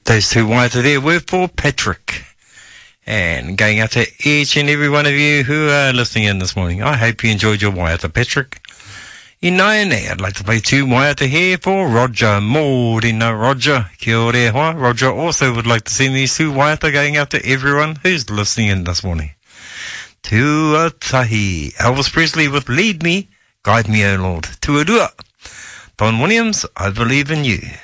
Those two waiata there were for Patrick. And going out to each and every one of you who are listening in this morning. I hope you enjoyed your waiata, Patrick. Inaene, I'd like to play two waiata here for Roger. Mōrena, Roger. Kia ore hoa. Roger also would like to send these two waiata going out to everyone who's listening in this morning. Tuatahi. Elvis Presley with Lead Me, Guide Me, O Lord. Tuarua. Don Williams, I Believe in You.